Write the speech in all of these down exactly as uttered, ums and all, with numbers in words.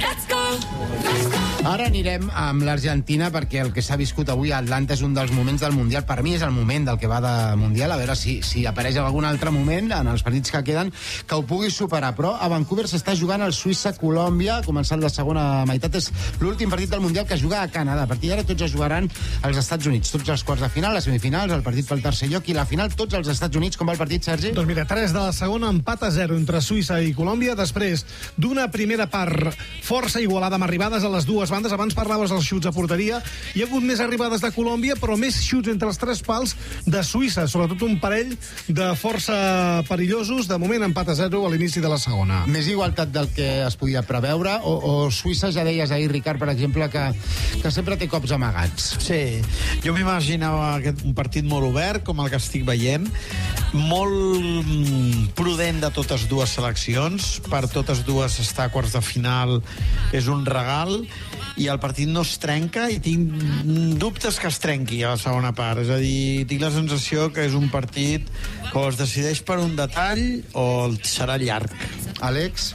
Let's go, let's go. Ara anirem amb l'Argentina, perquè el que s'ha viscut avui a Atlanta és un dels moments del Mundial. Per mi és el moment del que va de Mundial, a veure si, si apareix en algun altre moment en els partits que queden que ho pugui superar. Però a Vancouver s'està jugant el Suïssa-Colòmbia, ha començat la segona meitat, és l'últim partit del Mundial que es juga a Canadà. A partir d'ara tots es jugaran als Estats Units, tots els quarts de final, les semifinals, el partit pel tercer lloc i la final, tots als Estats Units. Com va el partit, Sergi? Doncs mira, tres de la segona, empat a zero entre Suïssa i Colòmbia, després d'una primera part força igualada amb arribades a les dues bandes. Abans parlaves dels xuts a porteria, hi ha hagut més arribades de Colòmbia, però més xuts entre els tres pals de Suïssa, sobretot un parell de força perillosos. De moment empat a zero a l'inici de la segona. Més igualtat del que es podia preveure, o, o Suïssa, ja deies ahir, Ricard, per exemple, que, que sempre té cops amagats. Sí, jo m'imaginava aquest, un partit molt obert, com el que estic veient, molt prudent de totes dues seleccions, per totes dues estar a quarts de final és un regal, i el partit no es trenca i tinc dubtes que es trenqui a la segona part. És a dir, tinc la sensació que és un partit que o es decideix per un detall o serà llarg. Àlex?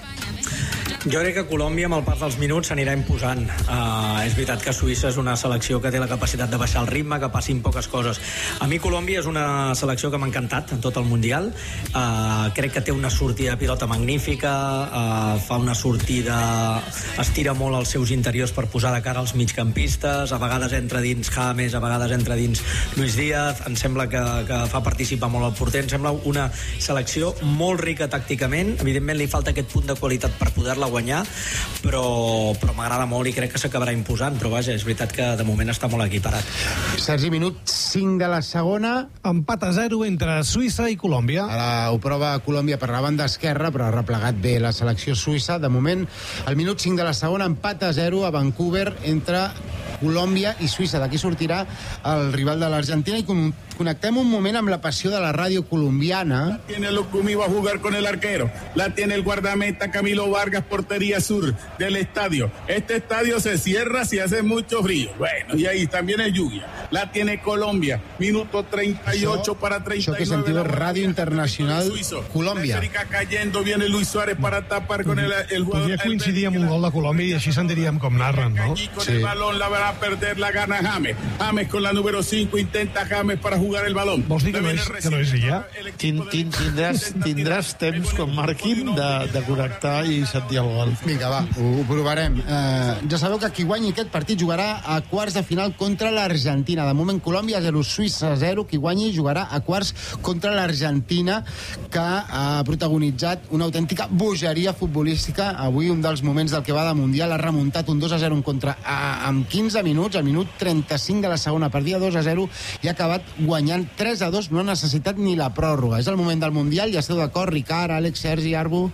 Jo crec que Colòmbia amb el pas dels minuts s'anirà imposant. Uh, és veritat que Suïssa és una selecció que té la capacitat de baixar el ritme, que passin poques coses. A mi Colòmbia és una selecció que m'ha encantat en tot el Mundial. Uh, crec que té una sortida de pilota magnífica, uh, fa una sortida, estira molt els seus interiors per posar de cara als migcampistes, a vegades entra dins James, a vegades entra dins Luis Díaz, em sembla que, que fa participar molt el porter, em sembla una selecció molt rica tàcticament. Evidentment li falta aquest punt de qualitat per poder-la guanyar, però, però m'agrada molt i crec que s'acabarà imposant, però vaja, és veritat que de moment està molt equiparat. Sergi, minut cinc de la segona. Empat a zero entre Suïssa i Colòmbia. Ara ho prova Colòmbia per la banda esquerra, però ha replegat bé la selecció suïssa. De moment, al minut cinc de la segona, empat a zero a Vancouver entre Colòmbia i Suïssa. D'aquí sortirà el rival de l'Argentina i con connectem un moment amb la passió de la ràdio colombiana. La tiene Lucumí, va a jugar con el arquero. La tiene el guardameta Camilo Vargas, portería sur del estadio. Este estadio se cierra si hace mucho frío. Bueno, y ahí también es lluvia. La tiene Colombia. Minuto treinta y ocho això, para treinta y nueve. Això que sentiu és Ràdio Internacional Colòmbia. Cayendo, viene Luis Suárez para tapar con el, el jugador. Podria coincidir amb un gol de Colòmbia i així se'n diríem com narren, no? Con sí. El balón la va a perder, la gana James. James con la número cinco, intenta James para jugar el balón. Vols dir que no és, que no és ella? Tin, tin, tindràs, tindràs temps, com Marquín, de, de connectar i sentir el gol. Vinga, va, ho, ho provarem. Uh, ja sabeu que qui guanyi aquest partit jugarà a quarts de final contra l'Argentina. De moment, Colòmbia zero, Suïssa zero. Qui guanyi jugarà a quarts contra l'Argentina, que ha protagonitzat una autèntica bogeria futbolística. Avui, un dels moments del que va de Mundial, ha remuntat un dos a zero en contra a, amb quinze minuts, al minut trenta-cinc de la segona, perdia dos a zero i ha acabat guanyant tres a dos, no ha necessitat ni la pròrroga. És el moment del Mundial, ja esteu d'acord, Ricard, Àlex, Sergi, Arbu?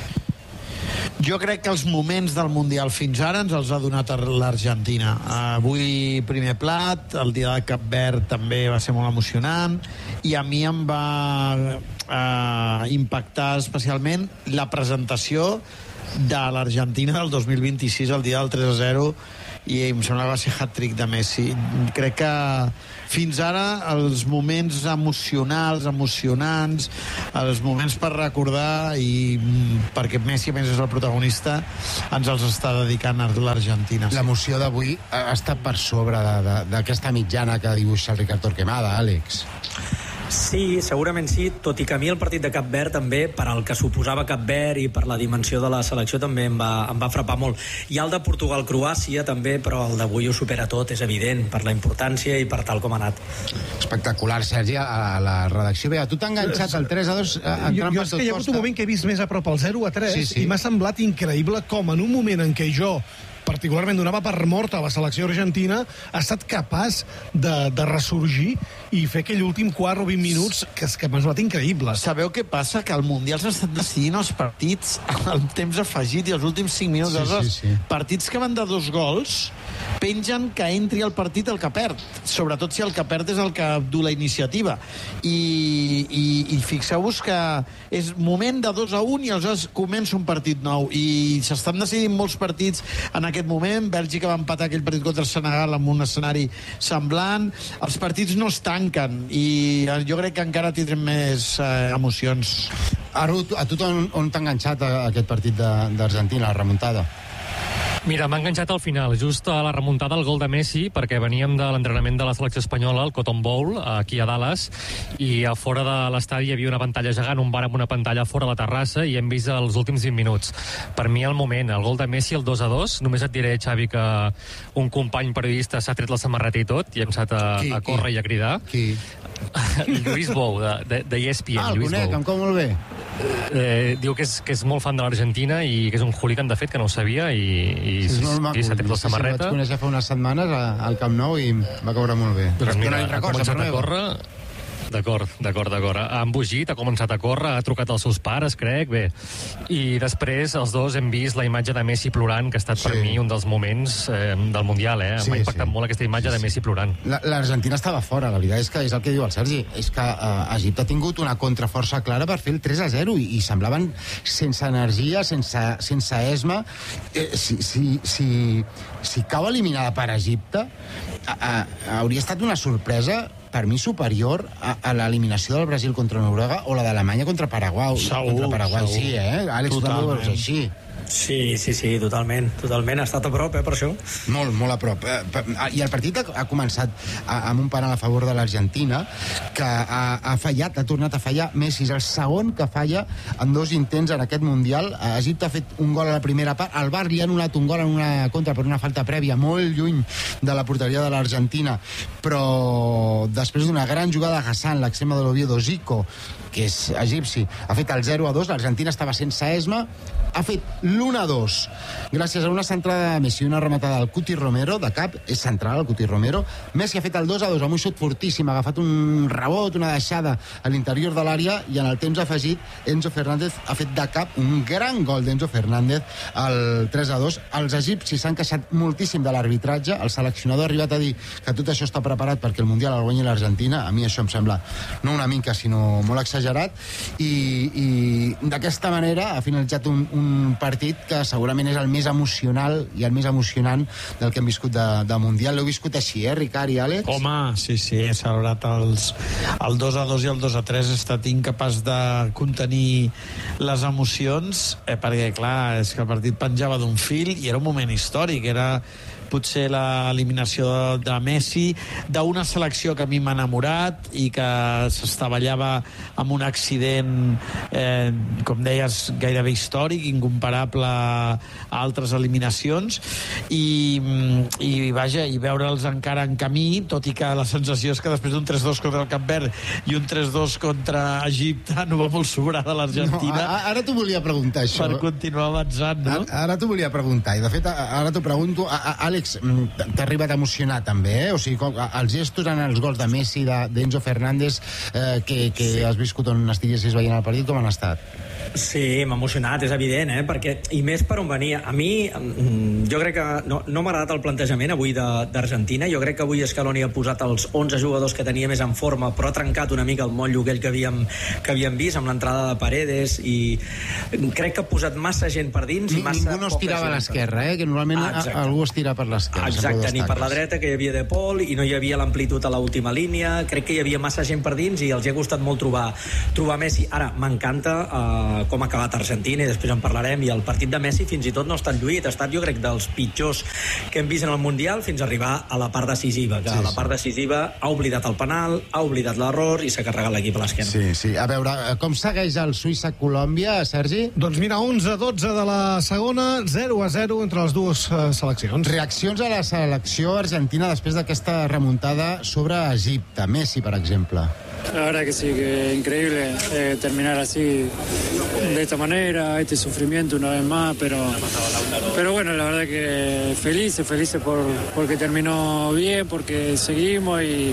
Jo crec que els moments del Mundial fins ara ens els ha donat l'Argentina. Avui primer plat, el dia de Cap Verd també va ser molt emocionant i a mi em va eh, impactar especialment la presentació de l'Argentina del dos mil vint-i-sis, el dia del tres a zero, i em sembla que va ser hat-trick de Messi. Crec que fins ara els moments emocionals, emocionants, els moments per recordar, i perquè Messi a més és el protagonista, ens els està dedicant a l'Argentina. L'emoció d'avui ha estat per sobre d'aquesta mitjana que dibuixa el Ricard Torquemada, Àlex. Sí, segurament sí, tot i que a mi el partit de Cap Verd també, per al que suposava Cap Verd i per la dimensió de la selecció, també em va, em va frapar molt. I el de Portugal-Croàcia també, però el d'avui ho supera tot, és evident, per la importància i per tal com ha anat. Espectacular, Sergi, a la redacció. Bé, tu t'ha enganxat el tres a dos entrant per tot costa. Hi ha hagut un moment que he vist més a prop el zero a tres, sí, sí. I m'ha semblat increïble com en un moment en què jo particularment donava per morta a la selecció argentina, ha estat capaç de, de ressorgir i fer aquell últim quart o vint minuts que, que m'ha semblat increïble. Sabeu què passa? Que al Mundial s'estan decidint els partits al temps afegit i els últims cinc minuts. Sí, dels sí, sí. Partits que van de dos gols pengen que entri al partit el que perd, sobretot si el que perd és el que du la iniciativa. I, i, i fixeu-vos que és moment de dos a un i aleshores comença un partit nou i s'estan decidint molts partits en aquest moment. Bèlgica va empatar aquell partit contra el Senegal amb un escenari semblant. Els partits no es tanquen i jo crec que encara tindrem més eh, emocions. Aru, a tu on, on t'ha enganxat aquest partit d'Argentina, la remuntada? Mira, m'ha enganxat al final, just a la remuntada al gol de Messi, perquè veníem de l'entrenament de la selecció espanyola, el Cotton Bowl, aquí a Dallas, i a fora de l'estadi hi havia una pantalla gegant, un bar amb una pantalla fora de la terrassa, i hem vist els últims vint minuts. Per mi, el moment, el gol de Messi, el dos a dos, només et diré, Xavi, que un company periodista s'ha tret la samarreta i tot, i hem estat a, qui, a córrer qui? i a cridar. Qui? Lluís Bou, de, de, de E S P N. Ah, el conec, em cau molt bé. Eh, diu que és, que és molt fan de l'Argentina i que és un hooligan, de fet, que no ho sabia, i, i sí, sí, s'ha tret la samarreta. Vaig conèixer fa unes setmanes al Camp Nou i va caure molt bé. Doncs mira, ha començat a córrer. D'acord, d'acord, d'acord. Ha embogit, ha començat a córrer, ha trucat als seus pares, crec, bé. I després els dos hem vist la imatge de Messi plorant, que ha estat per sí. mi un dels moments eh, del Mundial, eh? Sí, M'ha impactat sí. molt aquesta imatge sí, de Messi plorant. L'Argentina estava fora, la veritat és que és el que diu el Sergi, és que eh, Egipte ha tingut una contraforça clara per fer el tres a zero i, i semblaven sense energia, sense, sense esma. Eh, si, si, si, si cau eliminada per Egipte, eh, eh, hauria estat una sorpresa per mi superior a, a l'eliminació del Brasil contra Noruega o la d'Alemanya contra Paraguai. Segur, contra Paraguai, segur. sí, eh? Àlex, tu també ho veus així. Sí, sí, sí, totalment. Totalment, ha estat a prop, eh, per això. Molt, molt a prop. I el partit ha, ha començat amb un penal a favor de l'Argentina, que ha, ha fallat, ha tornat a fallar. Messi és el segon que falla en dos intents en aquest Mundial. Egipte ha fet un gol a la primera part. Al V A R li ha anul·lat un gol en una contra per una falta prèvia, molt lluny de la porteria de l'Argentina. Però després d'una gran jugada de Hassan, l'extrema de l'Oviedo, Zico, que és egipci, ha fet el zero a dos. L'Argentina estava sense esma, ha fet l'u a dos gràcies a una centrada de Messi i una rematada del Cuti Romero, de cap, és central el Cuti Romero. Messi ha fet el dos a dos amb un xut fortíssim, ha agafat un rebot, una deixada a l'interior de l'àrea, i en el temps afegit Enzo Fernández ha fet de cap un gran gol d'Enzo Fernández, el tres a dos. Els egipcis s'han queixat moltíssim de l'arbitratge, el seleccionador ha arribat a dir que tot això està preparat perquè el Mundial el guanyi l'Argentina. A mi això em sembla no una mica, sinó molt exagerat, i, i d'aquesta manera ha finalitzat un, un partit que segurament és el més emocional i el més emocionant del que hem viscut de, de Mundial. L'heu viscut així, eh, Ricard i Àlex? Home, sí, sí, he celebrat els, el dos a dos i el dos a tres, he estat incapaç de contenir les emocions, eh, perquè, clar, és que el partit penjava d'un fil i era un moment històric, era potser l'eliminació de Messi, d'una selecció que a mi m'ha enamorat i que s'estavellava amb un accident, eh, com deies, gairebé històric, incomparable a altres eliminacions, i, i vaja, i veure'ls encara en camí, tot i que la sensació és que després d'un tres dos contra el Cap Verd i un tres dos contra Egipte no va molt sobrada l'Argentina. No, ara t'ho volia preguntar, això. Per continuar avançant, no? Ara, ara t'ho volia preguntar, i de fet ara t'ho pregunto. Àlex, t'ha arribat a emocionar també, eh? O sigui, com, els gestos en els gols de Messi, d'Enzo Fernández, eh, que, que sí. has viscut on estiguessis veient el partit, com han estat? Sí, m'ha emocionat, és evident, eh? Perquè, i més per on venia. A mi, jo crec que no, no m'ha agradat el plantejament avui d'Argentina. Jo crec que avui Scaloni ha posat els onze jugadors que tenia més en forma, però ha trencat una mica el motllo aquell que havíem, que havíem vist amb l'entrada de Paredes, i crec que ha posat massa gent per dins i massa... Ningú no es tirava a l'esquerra, eh? Que normalment ah, algú es tira per l'esquerra. Exacte, ni per la dreta, que hi havia De Paul, i no hi havia l'amplitud a l'última línia. Crec que hi havia massa gent per dins i els hi ha costat molt trobar, trobar Messi. Ara, m'encanta eh, com ha acabat Argentina, i després en parlarem, i el partit de Messi fins i tot no ha estat lluït, ha estat, jo crec, dels pitjors que hem vist en el Mundial fins a arribar a la part decisiva, que sí, a la part decisiva ha oblidat el penal, ha oblidat l'error i s'ha carregat l'equip a l'esquena. Sí, sí. A veure, com segueix el Suïssa-Colòmbia, Sergi? Doncs mira, onze a dotze de la segona, zero a zero entre les dues uh, seleccions. Reaccions a la selecció argentina després d'aquesta remuntada sobre Egipte. Messi, per exemple. La verdad que sí, que increíble eh, terminar así, de esta manera, este sufrimiento una vez más, pero, pero bueno, la verdad que felices, felices por, porque terminó bien, porque seguimos y,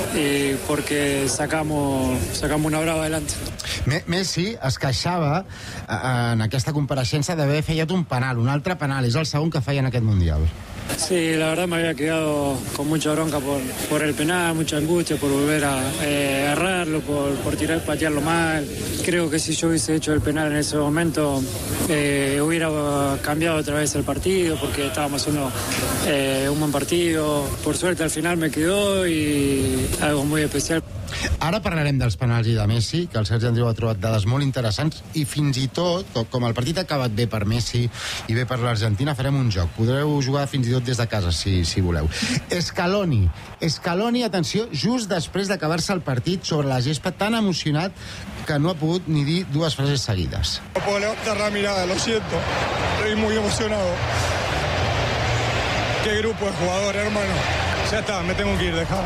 y porque sacamos, sacamos una brava adelante. Messi es queixava en aquesta compareixença d'haver fallat un penal, un altre penal, és el segon que falla en aquest Mundial. Sí, la verdad me había quedado con mucha bronca por, por el penal, mucha angustia por volver a eh, agarrarlo, por, por tirar, patearlo mal. Creo que si yo hubiese hecho el penal en ese momento eh, hubiera cambiado otra vez el partido, porque estábamos haciendo eh, un buen partido. Por suerte al final me quedó, y algo muy especial. Ara parlarem dels penals i de Messi, que el Sergi Andreu ha trobat dades molt interessants, i fins i tot, com el partit ha acabat bé per Messi i bé per l'Argentina, farem un joc. Podreu jugar fins i tot des de casa, si, si voleu. Scaloni. Scaloni, atenció, just després d'acabar-se el partit sobre la gespa, tan emocionat que no ha pogut ni dir dues frases seguides. No puedo levantar la mirada, lo siento. Estoy muy emocionado. Qué grupo de jugadores, hermano. Ya está, me tengo que ir, dejado.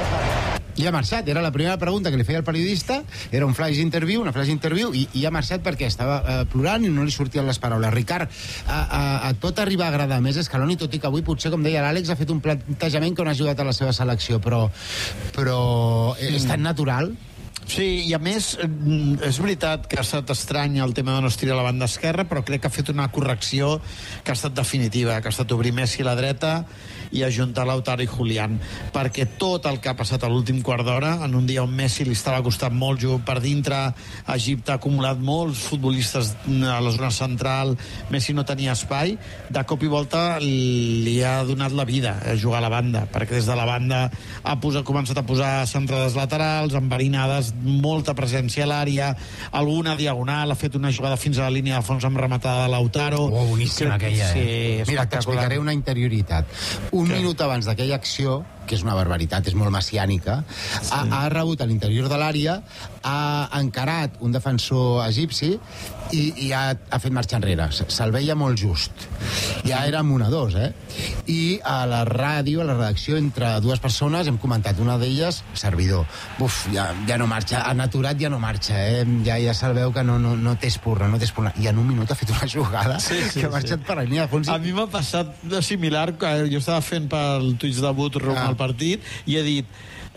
I ha marxat, era la primera pregunta que li feia el periodista, era un flash interview, una flash interview, i, i ha marxat perquè estava eh, plorant i no li sortien les paraules. Ricard, a, a, a tot arribar a agradar més Scaloni, tot i que avui potser, com deia l'Àlex, ha fet un plantejament que no ha ajudat a la seva selecció, però, però mm. és tan natural. Sí, i a més, és veritat que ha estat estrany el tema de no estirar la banda esquerra, però crec que ha fet una correcció que ha estat definitiva, que ha estat obrir Messi a la dreta i ajuntar Lautaro i Julián, perquè tot el que ha passat a l'últim quart d'hora, en un dia on Messi li estava costant molt jugar per dintre, Egipte ha acumulat molts futbolistes a la zona central, Messi no tenia espai, de cop i volta li ha donat la vida a jugar a la banda, perquè des de la banda ha, posat, ha començat a posar centrades laterals, enverinades, molta presència a l'àrea, alguna diagonal, ha fet una jugada fins a la línia de fons amb rematada de Lautaro. Oh, boníssima aquella, eh? Sí, mira, t'explicaré una interioritat. Un Què? minut abans d'aquella acció, que és una barbaritat, és molt messiànica, sí. ha, ha rebut a l'interior de l'àrea, ha encarat un defensor egipci i, i ha, ha fet marxa enrere. Se'l veia molt just. Ja érem un a dos, eh? I a la ràdio, a la redacció, entre dues persones, hem comentat, una d'elles, servidor. Buf, ja, ja no marxa, han aturat, ja no marxa, eh? Ja, ja se'l veu que no, no, no té espurna, no té espurna. I en un minut ha fet una jugada sí, sí, que ha marxat sí. per la línia de fons. A mi m'ha passat similar, que jo estava fent pel Twitch de Boot rumb ah. al partit i he dit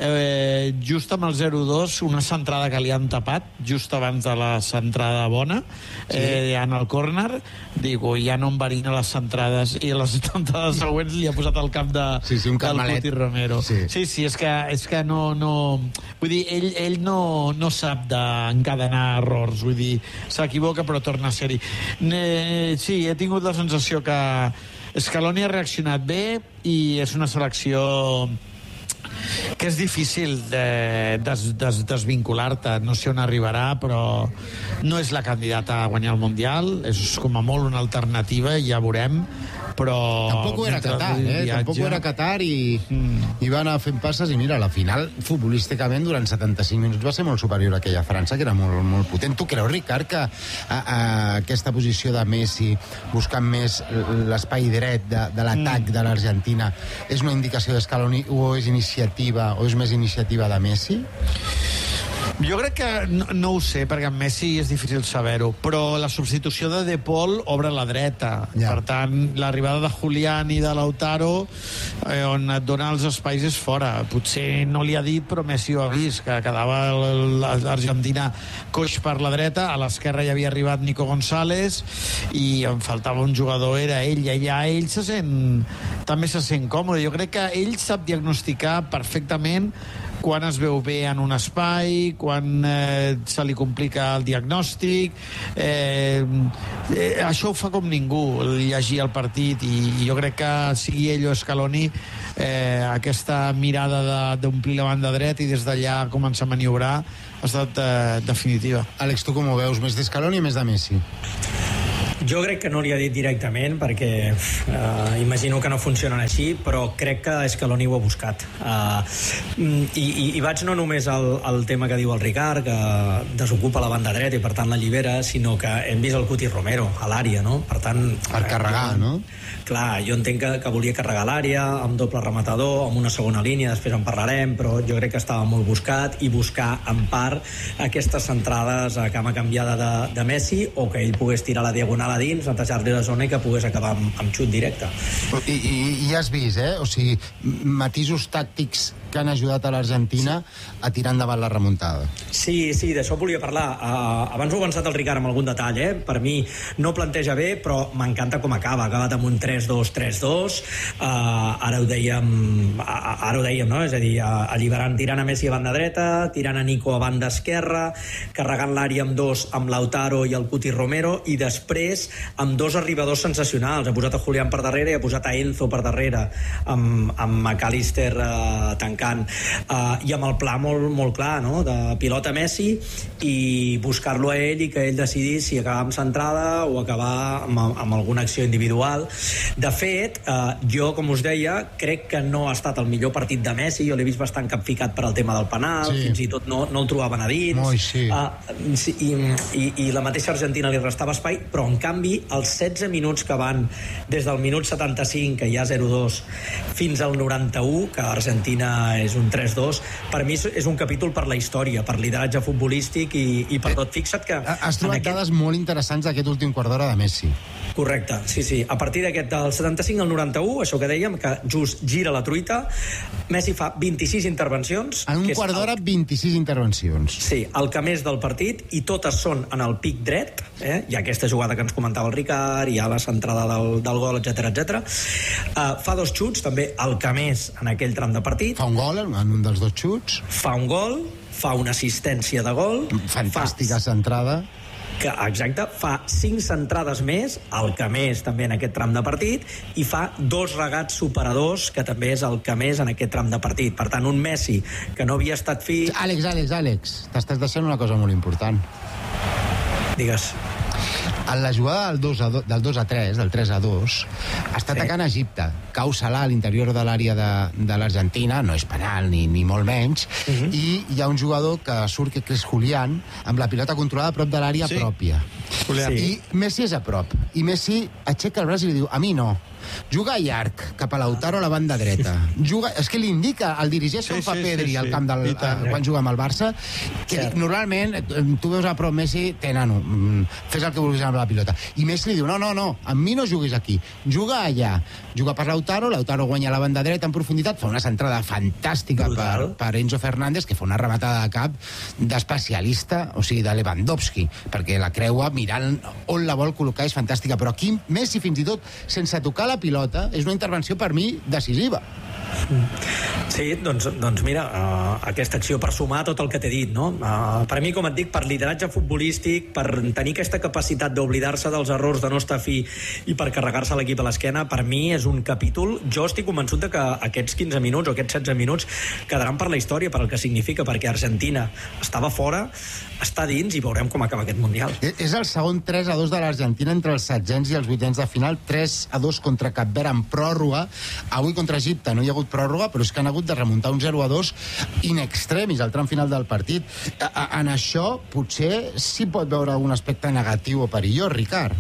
eh, just amb el zero dos una centrada que li han tapat just abans de la centrada bona sí. eh, en el córner, digo, ja no enverina les centrades i les centrades següents li ha posat al cap de, sí, sí, un del Cuti Romero sí. sí, sí, és que, és que no, no vull dir, ell, ell no, no sap d'encadenar errors, vull dir, s'equivoca però torna a ser-hi. Eh, sí, he tingut la sensació que Scaloni ha reaccionat bé i és una selecció que és difícil de des, des, desvincular-te, no sé on arribarà, però no és la candidata a guanyar el Mundial, és com a molt una alternativa i ja veurem, però... Tampoc ho era Qatar, eh? Viatge... Tampoc ho era Qatar i, mm. i va anar fent passes i mira, a la final, futbolísticament, durant setanta-cinc minuts va ser molt superior a aquella França, que era molt, molt potent. Tu creus, Ricard, que a, a aquesta posició de Messi, buscant més l'espai dret de, de l'atac mm. de l'Argentina, és una indicació d'Escaloni o és iniciativa, o és més iniciativa de Messi? Jo crec que no, no ho sé, perquè amb Messi és difícil saber-ho, però la substitució de De Paul obre la dreta. Ja. Per tant, l'arribada de Julián i de Lautaro, eh, on et dona els espais és fora. Potser no li ha dit, però Messi ho ha vist, que quedava l'Argentina coix per la dreta, a l'esquerra ja havia arribat Nico González i em faltava un jugador, era ell, i allà ell se sent, també se sent còmode. Jo crec que ell sap diagnosticar perfectament quan es veu bé en un espai, quan eh, se li complica el diagnòstic. Eh, eh, això ho fa com ningú, llegir el partit, i, i jo crec que sigui ell o Scaloni, eh, aquesta mirada d'omplir la banda dreta i des d'allà començar a maniobrar ha estat eh, definitiva. Àlex, tu com ho veus? Més d'Scaloni o més de Messi? Jo crec que no li ha dit directament perquè eh, imagino que no funcionen així, però crec que Scaloni ho ha buscat. Eh, i, i, I vaig no només al, al tema que diu el Ricard, que desocupa la banda dreta i per tant l'allibera, sinó que hem vist el Cuti Romero a l'àrea, no? Per tant... Per carregar, eh, no? Clar, jo entenc que, que volia carregar l'àrea amb doble rematador, amb una segona línia, després en parlarem, però jo crec que estava molt buscat, i buscar en part aquestes centrades a cama canviada de, de Messi, o que ell pogués tirar la diagonal a dins, netejar-li la zona i que pogués acabar amb, amb xut directe. I, i, i ja has vist, eh? O sigui, matisos tàctics que han ajudat a l'Argentina a tirar endavant la remuntada. Sí, sí, d'això volia parlar. Uh, abans ho ha avançat el Ricard amb algun detall, eh? Per mi no planteja bé, però m'encanta com acaba. Ha acabat amb un tres dos tres dos. Uh, ara ho dèiem, uh, ara ho dèiem, no? És a dir, uh, alliberant, tirant a Messi a banda dreta, tirant a Nico a banda esquerra, carregant l'àrea amb dos, amb Lautaro i el Cuti Romero, i després amb dos arribadors sensacionals. Ha posat a Julián per darrere i ha posat a Enzo per darrere, amb, amb McAllister uh, tancat marcant, uh, i amb el pla molt, molt clar, no? De pilota Messi i buscar-lo a ell i que ell decidís si acabar amb centrada o acabar amb, amb alguna acció individual. De fet, uh, jo, com us deia, crec que no ha estat el millor partit de Messi. Jo l'he vist bastant capficat per al tema del penal, sí. Fins i tot no, no el trobaven a dins. Moi, sí. uh, sí, i, i, i la mateixa Argentina li restava espai, però en canvi els setze minuts que van des del minut setanta-cinc, que hi ha zero dos, fins al noranta-u, que Argentina és un tres dos, per mi és un capítol per la història, per lideratge futbolístic i, i per tot. Fixa't que... Has trobat aquest... dades molt interessants d'aquest últim quart d'hora de Messi. Correcte, sí, sí. A partir d'aquest del setanta-cinc al noranta-u, això que dèiem, que just gira la truita, Messi fa vint-i-sis intervencions. En un quart d'hora, el... vint-i-sis intervencions. Sí, el que més del partit, i totes són en el pic dret. Eh? Hi ha aquesta jugada que ens comentava el Ricard, hi ha la centrada del, del gol, etcètera, etcètera. Uh, fa dos xuts, també el que més en aquell tram de partit. Fa un gol en un dels dos xuts. Fa un gol, fa una assistència de gol. Fantàstica fa... centrada. Que, exacte, fa cinc centrades més, el que més també en aquest tram de partit, i fa dos regats superadors, que també és el que més en aquest tram de partit. Per tant, un Messi que no havia estat fi... Àlex, Àlex, Àlex, t'estàs deixant una cosa molt important. Digues. En la jugada del dos a dos, del dos a tres, del tres a dos, està atacant sí. Egipte. Cau Salah a l'interior de l'àrea de, de l'Argentina, no és penal ni, ni molt menys, uh-huh. I hi ha un jugador que surt, que és Julián, amb la pilota controlada a prop de l'àrea sí. pròpia. Julián. I Messi és a prop. I Messi aixeca el braç i li diu, a mi no. Juga llarg, cap a Lautaro a la banda dreta. Juga, és que li indica, el dirigeix sí, com fa sí, Pedri sí, sí. al camp del, uh, quan juga amb el Barça, que sí. Normalment, tu veus a prop Messi, té nano, fes el que vulguis amb la pilota. I Messi li diu, no, no, no, amb mi no juguis aquí, juga allà. Juga per Lautaro, Lautaro guanya la banda dreta en profunditat, fa una centrada fantàstica per, per Enzo Fernández, que fa una rematada de cap d'especialista, o sigui, de Lewandowski, perquè la creua mirant on la vol col·locar, és fantàstica. Però aquí Messi, fins i tot, sense tocar la pilota, és una intervenció per mi decisiva. Sí, doncs, doncs mira, uh, aquesta acció per sumar tot el que t'he dit, no? Uh, per mi, com et dic, per lideratge futbolístic, per tenir aquesta capacitat d'oblidar-se dels errors, de no estar fi i per carregar-se l'equip a l'esquena, per mi és un capítol. Jo estic convençut de que aquests quinze minuts o aquests setze minuts quedaran per la història, per el que significa, perquè Argentina estava fora, està dins i veurem com acaba aquest Mundial. És el segon tres a dos de l'Argentina entre els setzents i els vuitens de final, tres a dos contra Cap Verd en pròrroga. Avui contra Egipte no hi ha hagut pròrroga, però és que han hagut de remuntar un zero a dos in extremis al tram final del partit. En això potser sí pot veure algun aspecte negatiu o perillós, Ricard.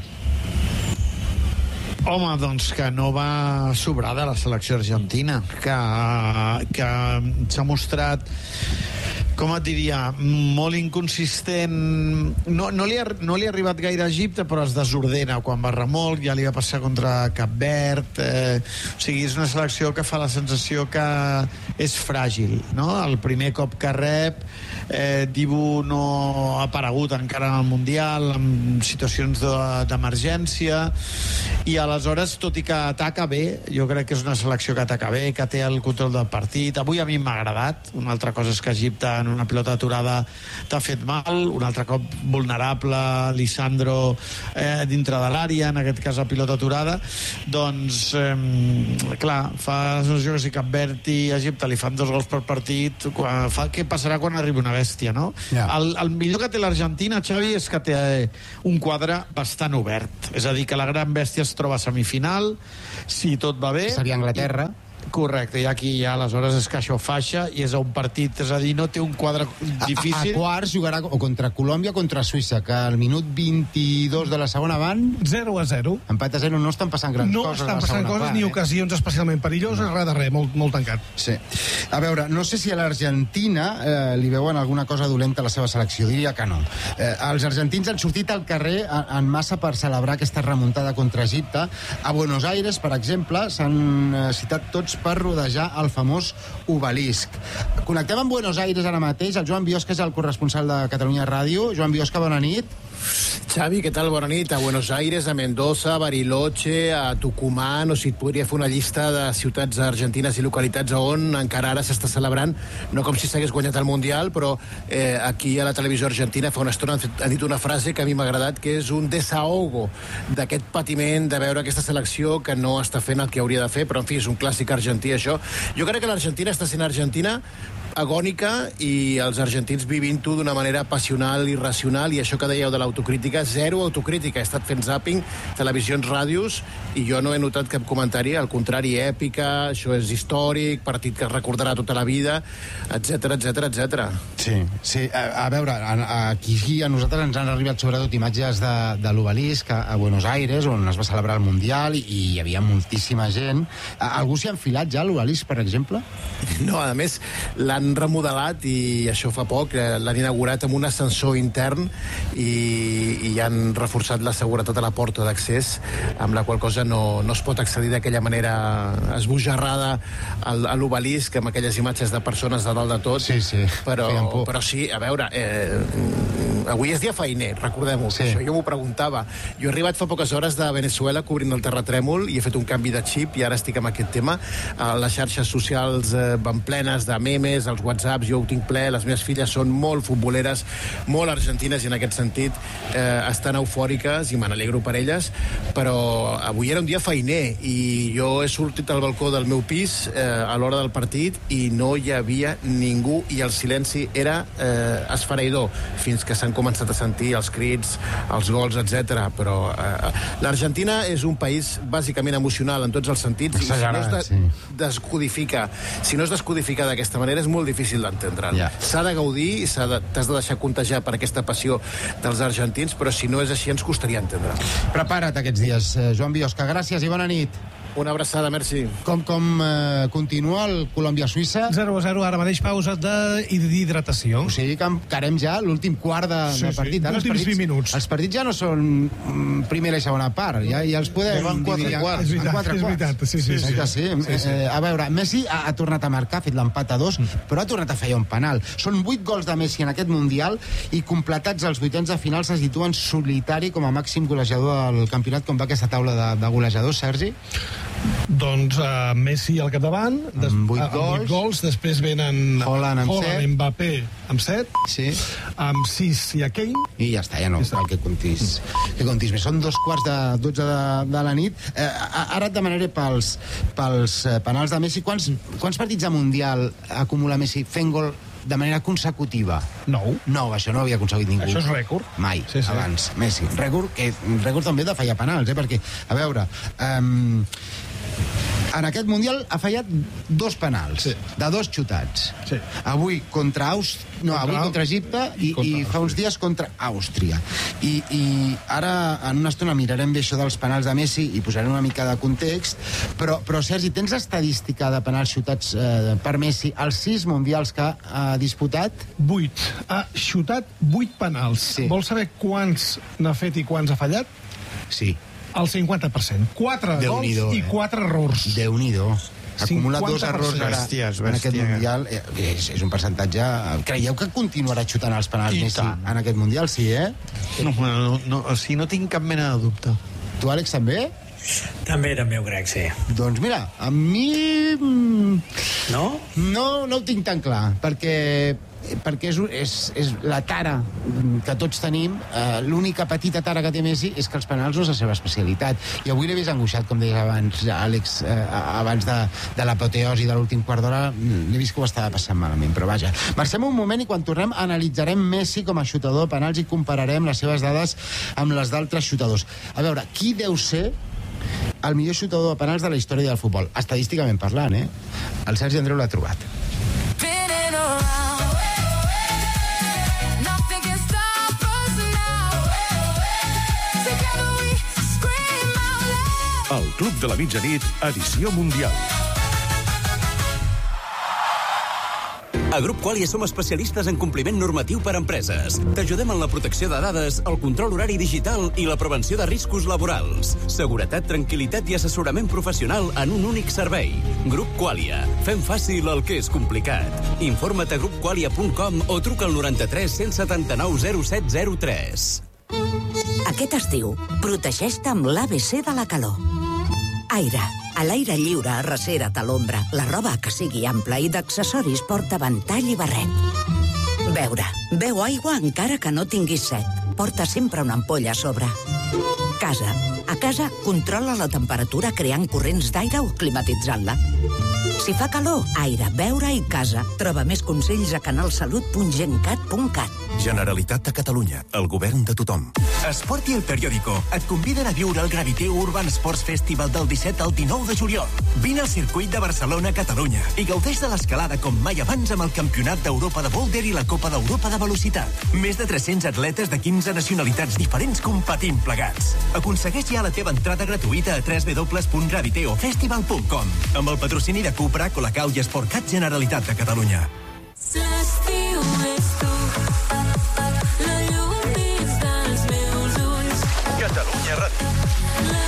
Home, doncs que no va sobrar de la selecció argentina, que, que s'ha mostrat, com et diria, molt inconsistent. No, no, li ha, no li ha arribat gaire a Egipte, però es desordena quan va remolc, ja li va passar contra Cap Verd. Eh, o sigui, és una selecció que fa la sensació que és fràgil, no? El primer cop que rep, eh, Dibu no ha aparegut encara en el Mundial, en situacions de, d'emergència, i aleshores, tot i que ataca bé, jo crec que és una selecció que ataca bé, que té el control del partit. Avui a mi m'ha agradat. Una altra cosa és que Egipte en una pilota aturada t'ha fet mal, un altre cop vulnerable Lisandro eh, dintre de l'àrea, en aquest cas a pilota aturada. Doncs eh, clar, fa la sensació que si Cap Verd i Egipte li fan dos gols per partit, quan, fa, què passarà quan arribi una bèstia, no? Yeah. El, el millor que té l'Argentina, Xavi, és que té un quadre bastant obert, és a dir, que la gran bèstia es troba a semifinal, si tot va bé. Seria Anglaterra. I... Correcte, i aquí ja aleshores és que això faixa i és a un partit, és a dir, no té un quadre difícil. A, a quarts jugarà o contra Colòmbia o contra Suïssa, que al minut vint-i-dos de la segona van... zero a zero. Empat a zero, no estan passant grans no coses. No estan passant coses part, ni eh? Ocasions especialment perilloses, no. Res de res, molt, molt tancat. Sí. A veure, no sé si a l'Argentina eh, li veuen alguna cosa dolenta a la seva selecció, diria que no. Eh, els argentins han sortit al carrer en massa per celebrar aquesta remuntada contra Egipte. A Buenos Aires, per exemple, s'han eh, citat tots per rodejar el famós obelisc. Connectem amb Buenos Aires ara mateix. El Joan Biosca és el corresponsal de Catalunya Ràdio. Joan Biosca, bona nit. Xavi, què tal? Bona nit. A Buenos Aires, a Mendoza, a Bariloche, a Tucumán, o si et podria fer una llista de ciutats argentines i localitats on encara ara s'està celebrant, no com si s'hagués guanyat el Mundial, però eh, aquí a la televisió argentina fa una estona han dit una frase que a mi m'ha agradat, que és un desahogo d'aquest patiment de veure aquesta selecció que no està fent el que hauria de fer, però en fi, és un clàssic argentí, això. Jo crec que l'Argentina està sent Argentina agònica i els argentins vivint-ho d'una manera passional i racional, i això que dèieu de l'autocrítica, zero autocrítica. He estat fent zapping, televisions, ràdios, i jo no he notat cap comentari, al contrari, èpica, això és històric, partit que es recordarà tota la vida, etcètera, etcètera, etcètera. Sí, sí. A, a veure, a, aquí a nosaltres ens han arribat sobretot imatges de, de l'Obelisc a, a Buenos Aires, on es va celebrar el Mundial, i hi havia moltíssima gent. A, algú s'hi ha enfilat ja a l'Obelisc, per exemple? No, a més, l'han remodelat, i això fa poc, l'han inaugurat amb un ascensor intern, i, i han reforçat la seguretat a la porta d'accés, amb la qual cosa no, no es pot accedir d'aquella manera esbojarrada al, a l'Obelisc, amb aquelles imatges de persones de dalt de tot. Sí, sí. Però, però sí, a veure, eh, avui és dia feiner, recordem-ho, sí. Això jo m'ho preguntava. Jo he arribat fa poques hores de Venezuela cobrint el terratrèmol i he fet un canvi de xip i ara estic amb aquest tema. Les xarxes socials eh, van plenes de memes, els whatsapps, jo ho tinc ple, les meves filles són molt futboleres, molt argentines, i en aquest sentit eh, estan eufòriques i me n'alegro per elles, però avui era un dia feiner i jo he sortit al balcó del meu pis eh, a l'hora del partit i no hi havia ningú i el silenci era eh, esfereïdor, fins que s'han començat a sentir els crits, els gols, etcètera. Però eh, l'Argentina és un país bàsicament emocional en tots els sentits, i si no es de sí. descodifica, si no es descodifica d'aquesta manera és molt difícil d'entendre'l. Yeah. S'ha de gaudir, t'has de, de deixar contagiar per aquesta passió dels argentins, però si no és així ens costaria entendre. Prepara't aquests dies, Joan Biosca. Gràcies i bona nit. Una abraçada, merci. Com, com eh, continua el Colòmbia-Suïssa? zero a zero, ara mateix pausa d'hidratació. O sigui que encarem ja l'últim quart de, sí, del partit. Sí, ara els partits, vint minuts. Els partits ja no són primera i segona part, ja, ja els podem... Van quatre quarts. És veritat, és veritat. Sí, sí, sí. sí. sí. sí, sí. Eh, a veure, Messi ha, ha tornat a marcar, ha fet l'empat a dos, mm. però ha tornat a fallar un penal. Són vuit gols de Messi en aquest Mundial i completats els vuitens de final se situen solitari com a màxim golejador del campionat. Com va aquesta taula de, de golejadors, Sergi? Doncs uh, Messi al capdavant, des, amb vuit uh, gols, gols, després venen Holland amb set, Mbappé amb set, sí. amb sis i a Kane, i ja està, ja no cal que comptis, que comptis més. Són dos quarts de dotze de, de la nit. Eh, ara et demanaré pels, pels penals de Messi. Quants, quants partits de Mundial acumula Messi fent gol de manera consecutiva? Nou. Nou, això no havia aconseguit ningú. Això és rècord. Mai, sí, sí. Abans. Messi. Rècord, que, rècord també de fallar penals, eh? Perquè, a veure... Um, en aquest Mundial ha fallat dos penals, sí. de dos xutats. Sí. Avui contra Àustria, no, contra avui contra Egipte i, contra i fa uns dies contra Àustria. I, I ara, en una estona, mirarem bé això dels penals de Messi i posarem una mica de context, però, però Sergi, tens estadística de penals xutats eh, per Messi als sis mundials que ha disputat? Vuit. Ha xutat vuit penals. Sí. Vols saber quants n'ha fet i quants ha fallat? Sí. El cinquanta per cent. Quatre gols i quatre errors. Déu-n'hi-do. Ha acumulat dos errors ara bèsties, en aquest Mundial. És, és un percentatge... Creieu que continuarà xutant els penals Messi en aquest Mundial? Sí, eh? No, no, no, o sigui, no tinc cap mena de dubte. Tu, Àlex, també? També, també ho crec, sí. Doncs mira, a mi... No? No, no ho tinc tan clar, perquè... perquè és, és, és la tara que tots tenim. Eh, l'única petita tara que té Messi és que els penals no és la seva especialitat, i avui l'he vist angoixat, com deies abans, Àlex, eh, abans de, de l'apoteosi de l'últim quart d'hora. L'he vist que ho estava passant malament, però vaja, marxem un moment i quan tornem analitzarem Messi com a xutador de penals i compararem les seves dades amb les d'altres xutadors. A veure, qui deu ser el millor xutador de penals de la història del futbol, estadísticament parlant, eh? El Sergi Andreu l'ha trobat. El Club de la Mitjanit, edició mundial. A Grup Qualia som especialistes en compliment normatiu per a empreses. T'ajudem en la protecció de dades, el control horari digital i la prevenció de riscos laborals. Seguretat, tranquil·litat i assessorament professional en un únic servei. Grup Qualia. Fem fàcil el que és complicat. Informa't a grup qualia punt com o truca al noranta-tres cent setanta-nou zero set zero tres. Aquest estiu, protegeix-te amb l'A B C de la calor. Aire. A l'aire lliure, arrecera't a l'ombra. La roba que sigui ampla i d'accessoris porta ventall i barret. Beure. Beu aigua encara que no tinguis set. Porta sempre una ampolla a sobre. Casa. A casa, controla la temperatura creant corrents d'aire o climatitzant-la. Si fa calor, aire, beure i casa. Troba més consells a canalsalut punt gencat punt cat. Generalitat de Catalunya, el govern de tothom. Esport i El Periódico et conviden a viure el Gravité Urban Sports Festival del disset al dinou de juliol. Vine al circuit de Barcelona, Catalunya, i gaudeix de l'escalada com mai abans amb el Campionat d'Europa de Boulder i la Copa d'Europa de Velocitat. Més de tres-cents atletes de quinze nacionalitats diferents competint plegats. Aconsegueix ja la teva entrada gratuïta a w w w punt graviteofestival punt com amb el patrocini de Cupra, Colacau i Sportcat Generalitat de Catalunya.